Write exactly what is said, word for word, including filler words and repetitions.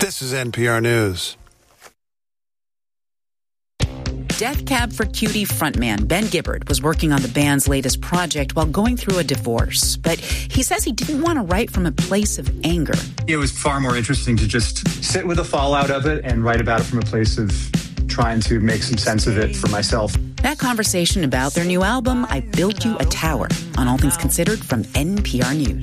This is N P R News. Death Cab for Cutie frontman Ben Gibbard was working on the band's latest project while going through a divorce. But he says he didn't want to write from a place of anger. It was far more interesting to just sit with the fallout of it and write about it from a place of trying to make some sense of it for myself. That conversation about their new album, I Built You a Tower, on All Things Considered from N P R News.